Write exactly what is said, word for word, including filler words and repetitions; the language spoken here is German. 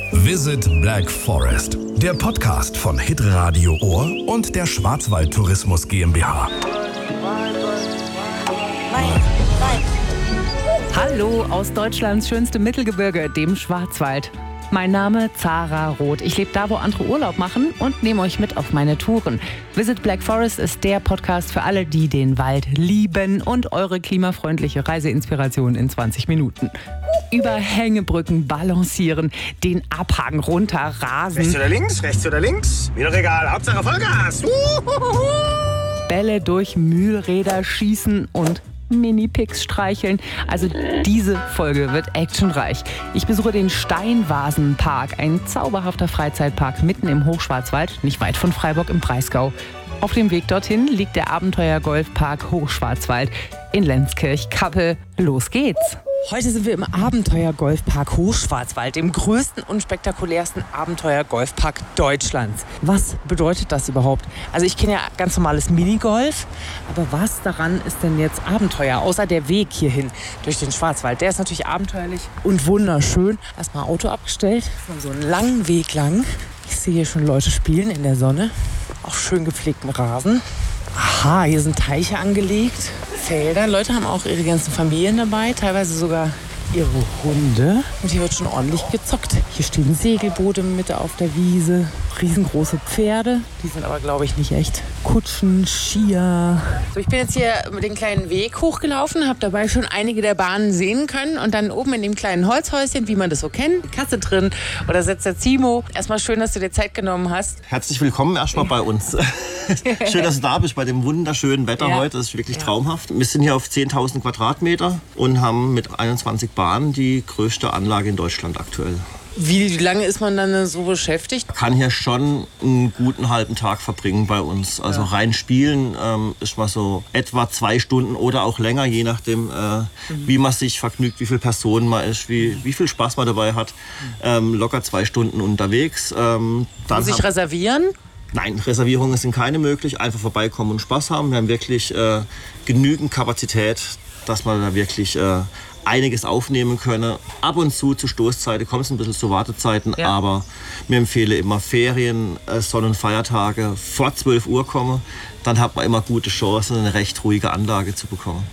Visit Black Forest, der Podcast von Hitradio Ohr und der Schwarzwald Tourismus GmbH. Hallo aus Deutschlands schönstem Mittelgebirge, dem Schwarzwald. Mein Name Zara Roth. Ich lebe da, wo andere Urlaub machen und nehme euch mit auf meine Touren. Visit Black Forest ist der Podcast für alle, die den Wald lieben und eure klimafreundliche Reiseinspiration in zwanzig Minuten. Über Hängebrücken balancieren, den Abhang runterrasen. Rechts oder links, rechts oder links. Mir doch egal, Hauptsache Vollgas. Uhuhu. Bälle durch Mühlräder schießen und Mini-Picks streicheln. Also diese Folge wird actionreich. Ich besuche den Steinvasenpark, ein zauberhafter Freizeitpark mitten im Hochschwarzwald, nicht weit von Freiburg im Breisgau. Auf dem Weg dorthin liegt der Abenteuer-Golfpark Hochschwarzwald in Lenzkirch-Kappel. Los geht's! Heute sind wir im Abenteuer-Golfpark Hochschwarzwald, dem größten und spektakulärsten Abenteuer-Golfpark Deutschlands. Was bedeutet das überhaupt? Also ich kenne ja ganz normales Minigolf, aber was daran ist denn jetzt Abenteuer? Außer der Weg hierhin durch den Schwarzwald. Der ist natürlich abenteuerlich und wunderschön. Erstmal Auto abgestellt, so einen langen Weg lang. Ich sehe hier schon Leute spielen in der Sonne. Auch schön gepflegten Rasen. Aha, hier sind Teiche angelegt, Felder. Leute haben auch ihre ganzen Familien dabei, teilweise sogar ihre Hunde. Und hier wird schon ordentlich gezockt. Hier stehen Segelboote Mitte auf der Wiese, riesengroße Pferde. Die sind aber, glaube ich, nicht echt. Kutschen, Skier. So, ich bin jetzt hier mit den kleinen Weg hochgelaufen, habe dabei schon einige der Bahnen sehen können. Und dann oben in dem kleinen Holzhäuschen, wie man das so kennt, Kasse drin oder setzt der Zimo. Erstmal schön, dass du dir Zeit genommen hast. Herzlich willkommen erstmal bei uns. Schön, dass du da bist bei dem wunderschönen Wetter ja. heute. Das ist wirklich ja. traumhaft. Wir sind hier auf zehntausend Quadratmeter und haben mit einundzwanzig Bahnen die größte Anlage in Deutschland aktuell. Wie lange ist man dann so beschäftigt? Man kann hier schon einen guten halben Tag verbringen bei uns. Also ja. rein spielen ähm, ist mal so etwa zwei Stunden oder auch länger, je nachdem, äh, mhm. wie man sich vergnügt, wie viele Personen man ist, wie, wie viel Spaß man dabei hat. Ähm, locker zwei Stunden unterwegs. Ähm, dann Muss ich reservieren? Nein, Reservierungen sind keine möglich. Einfach vorbeikommen und Spaß haben. Wir haben wirklich äh, genügend Kapazität, dass man da wirklich äh, einiges aufnehmen können. Ab und zu zu Stoßzeiten kommt es ein bisschen zu Wartezeiten, ja. aber mir empfehle immer Ferien, äh, Sonn- und Feiertage vor zwölf Uhr kommen. Dann hat man immer gute Chancen, eine recht ruhige Anlage zu bekommen.